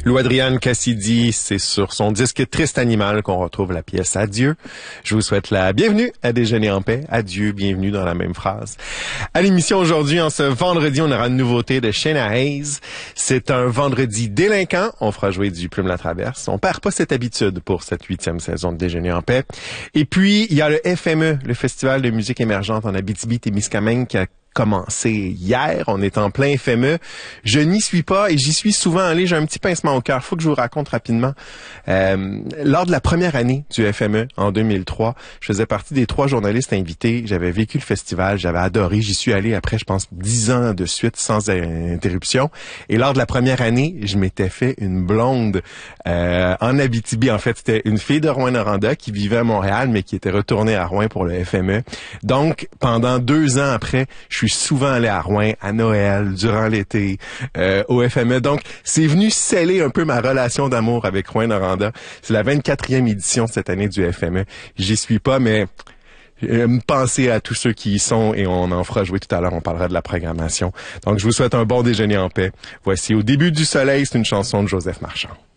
Lou Adrian Cassidy, c'est sur son disque Triste Animal qu'on retrouve la pièce Adieu. Je vous souhaite la bienvenue à Déjeuner en paix. Adieu, bienvenue dans la même phrase. À l'émission aujourd'hui, en ce vendredi, on aura une nouveauté de Shayna Hayes. C'est un vendredi délinquant. On fera jouer du Plume la Traverse. On perd pas cette habitude pour cette 8e saison de Déjeuner en paix. Et puis, il y a le FME, le Festival de musique émergente en Abitibi-Témiscamingue, qui a commencé hier. On est en plein FME. Je n'y suis pas et j'y suis souvent allé. J'ai un petit pincement au cœur. Faut que je vous raconte rapidement. Lors de la première année du FME, en 2003, je faisais partie des 3 journalistes invités. J'avais vécu le festival. J'avais adoré. J'y suis allé après, je pense, 10 ans de suite sans interruption. Et lors de la première année, je m'étais fait une blonde en Abitibi. En fait, c'était une fille de Rouyn-Noranda qui vivait à Montréal, mais qui était retournée à Rouyn pour le FME. Donc, pendant 2 ans après, je suis souvent allé à Rouyn, à Noël, durant l'été, au FME. Donc, c'est venu sceller un peu ma relation d'amour avec Rouyn-Noranda. C'est la 24e édition cette année du FME. J'y suis pas, mais pensez à tous ceux qui y sont et on en fera jouer tout à l'heure. On parlera de la programmation. Donc, je vous souhaite un bon déjeuner en paix. Voici Au début du soleil, c'est une chanson de Joseph Marchand.